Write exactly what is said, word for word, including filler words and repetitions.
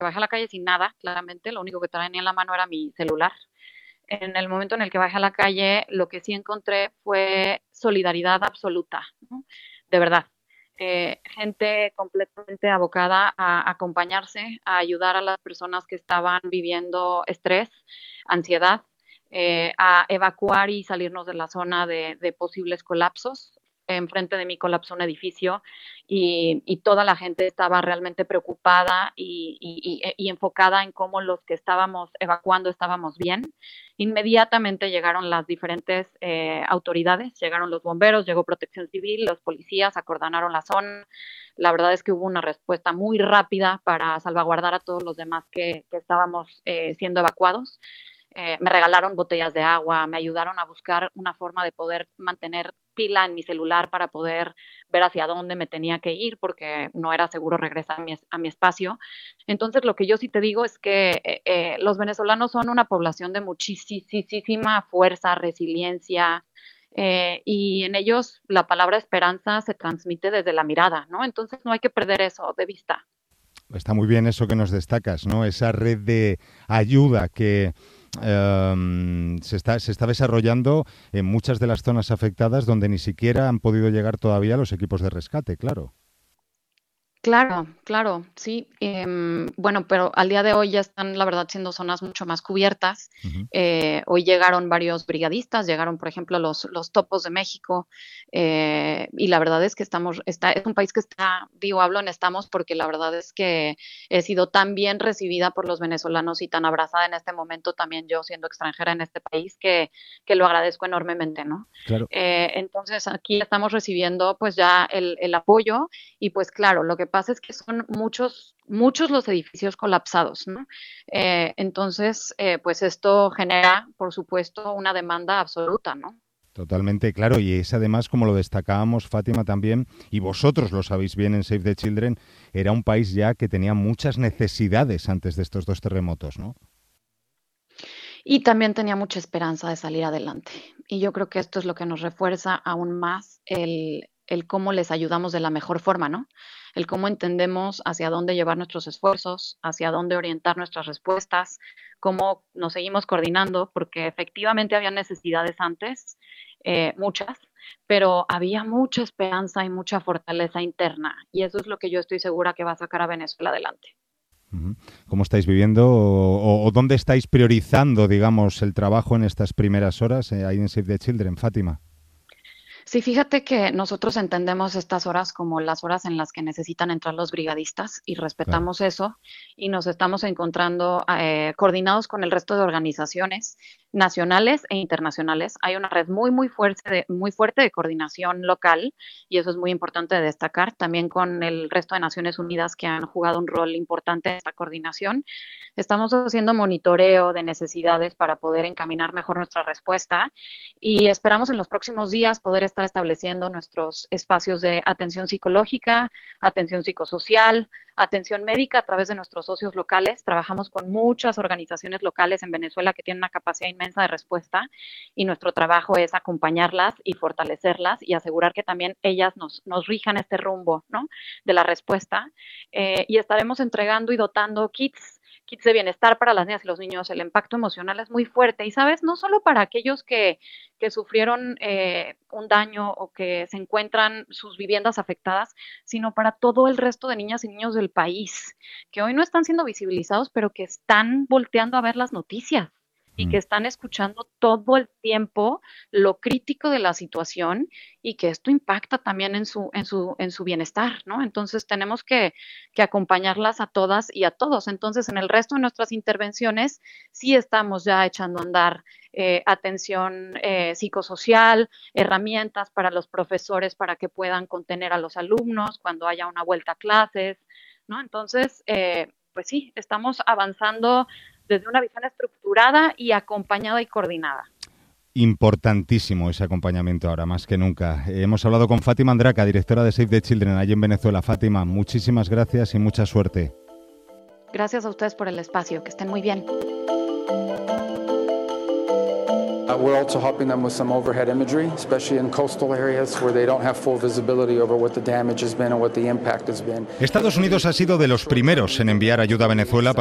bajé a la calle sin nada, claramente, lo único que tenía en la mano era mi celular. En el momento en el que bajé a la calle, lo que sí encontré fue solidaridad absoluta, ¿no? De verdad. Eh, gente completamente abocada a acompañarse, a ayudar a las personas que estaban viviendo estrés, ansiedad, eh, a evacuar y salirnos de la zona de, de posibles colapsos. Enfrente de mí colapsó un edificio y, y toda la gente estaba realmente preocupada y, y, y, y enfocada en cómo los que estábamos evacuando estábamos bien. Inmediatamente llegaron las diferentes eh, autoridades, llegaron los bomberos, llegó Protección Civil, los policías acordonaron la zona. La verdad es que hubo una respuesta muy rápida para salvaguardar a todos los demás que, que estábamos eh, siendo evacuados. Eh, me regalaron botellas de agua, me ayudaron a buscar una forma de poder mantener pila en mi celular para poder ver hacia dónde me tenía que ir porque no era seguro regresar a mi, a mi espacio. Entonces, lo que yo sí te digo es que eh, eh, los venezolanos son una población de muchísima fuerza, resiliencia, eh, y en ellos la palabra esperanza se transmite desde la mirada, ¿no? Entonces, no hay que perder eso de vista. Está muy bien eso que nos destacas, ¿no? Esa red de ayuda que um, se, está, se está desarrollando en muchas de las zonas afectadas donde ni siquiera han podido llegar todavía los equipos de rescate, claro. Claro, claro, sí. Em, bueno, pero al día de hoy ya están, la verdad, siendo zonas mucho más cubiertas. Uh-huh. Eh, hoy llegaron varios brigadistas, llegaron, por ejemplo, los, los Topos de México, eh, y la verdad es que estamos, está, es un país que está, digo, hablo en estamos porque la verdad es que he sido tan bien recibida por los venezolanos y tan abrazada en este momento también yo siendo extranjera en este país que, que lo agradezco enormemente, ¿no? Claro. Eh, entonces aquí estamos recibiendo pues ya el, el apoyo y pues claro, lo que pasa es que son muchos, muchos los edificios colapsados, ¿no? Eh, entonces, eh, pues esto genera, por supuesto, una demanda absoluta, ¿no? Totalmente, claro, y es además, como lo destacábamos, Fátima, también, y vosotros lo sabéis bien en Save the Children, era un país ya que tenía muchas necesidades antes de estos dos terremotos, ¿no? Y también tenía mucha esperanza de salir adelante. Y yo creo que esto es lo que nos refuerza aún más el, el cómo les ayudamos de la mejor forma, ¿no? El cómo entendemos hacia dónde llevar nuestros esfuerzos, hacia dónde orientar nuestras respuestas, cómo nos seguimos coordinando, porque efectivamente había necesidades antes, eh, muchas, pero había mucha esperanza y mucha fortaleza interna. Y eso es lo que yo estoy segura que va a sacar a Venezuela adelante. ¿Cómo estáis viviendo o, o dónde estáis priorizando, digamos, el trabajo en estas primeras horas eh, ahí en Save the Children, Fátima? Sí, fíjate que nosotros entendemos estas horas como las horas en las que necesitan entrar los brigadistas y respetamos Claro. eso y nos estamos encontrando eh, coordinados con el resto de organizaciones nacionales e internacionales. Hay una red muy, muy fuerte, de, muy fuerte de coordinación local y eso es muy importante de destacar. También con el resto de Naciones Unidas que han jugado un rol importante en esta coordinación. Estamos haciendo monitoreo de necesidades para poder encaminar mejor nuestra respuesta y esperamos en los próximos días poder estar estableciendo nuestros espacios de atención psicológica, atención psicosocial, atención médica a través de nuestros socios locales. Trabajamos con muchas organizaciones locales en Venezuela que tienen una capacidad inmensa de respuesta y nuestro trabajo es acompañarlas y fortalecerlas y asegurar que también ellas nos, nos rijan este rumbo, ¿no? De la respuesta. Eh, y estaremos entregando y dotando kits kits de bienestar para las niñas y los niños. El impacto emocional es muy fuerte y, ¿sabes? No solo para aquellos que, que sufrieron eh, un daño o que se encuentran sus viviendas afectadas, sino para todo el resto de niñas y niños del país, que hoy no están siendo visibilizados, pero que están volteando a ver las noticias y que están escuchando todo el tiempo lo crítico de la situación y que esto impacta también en su, en su, en su bienestar, ¿no? Entonces tenemos que, que acompañarlas a todas y a todos. Entonces, en el resto de nuestras intervenciones sí estamos ya echando a andar eh, atención eh, psicosocial, herramientas para los profesores para que puedan contener a los alumnos cuando haya una vuelta a clases, ¿no? Entonces, eh, pues sí, estamos avanzando desde una visión estructurada y acompañada y coordinada. Importantísimo ese acompañamiento ahora, más que nunca. Eh, hemos hablado con Fátima Andraca, directora de Save the Children, allí en Venezuela. Fátima, muchísimas gracias y mucha suerte. Gracias a ustedes por el espacio. Que estén muy bien. we're also helping them with some overhead imagery, especially in coastal areas where they don't have full visibility over what the damage has been and what the impact has been. Estados Unidos ha sido de los primeros en enviar ayuda a Venezuela